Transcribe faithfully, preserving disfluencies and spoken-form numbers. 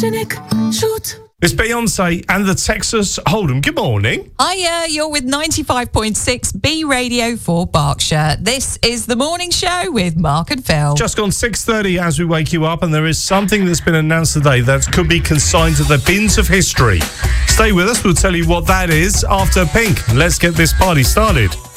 Nick, shoot. It's Beyonce and the Texas Hold'em. Good morning. Hiya, you're with ninety-five point six B Radio for Berkshire. This is the morning show with Mark and Phil. Just gone six thirty as we wake you up, and there is something that's been announced today that could be consigned to the bins of history. Stay with us, we'll tell you what that is after Pink. Let's get this party started.